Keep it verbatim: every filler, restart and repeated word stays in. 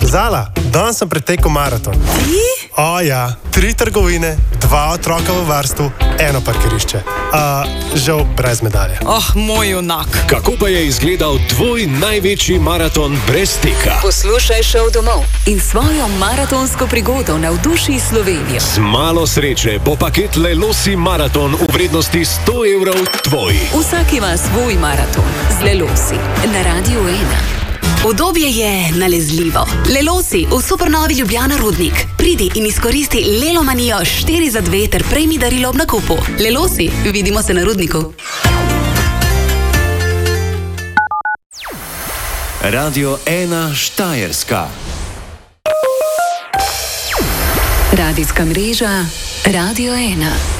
Zala, danes sem pretekel maraton. Ti? O ja, tri trgovine, dva otroka v varstvu, eno parkirišče. Uh, žal brez medalje. Oh, moj junak. Kako pa je izgledal tvoj največji maraton brez teka? Poslušaj šov domov in svojo maratonsko prigodo navduši Slovenijo. Z malo sreče bo paket Lelosi Maraton v vrednosti sto evrov tvoj. Vsak ima svoj maraton z Lelosi na Radiu ena. Udobje je nalezljivo. Lelosi v supernovi Ljubljana Rudnik. Pridi in izkoristi Lelomanijo štiri za dve ter prejmi darilo ob nakupu. Lelosi, vidimo se na Rudniku. Radio ena Štajerska. Radijska mreža Radio ena.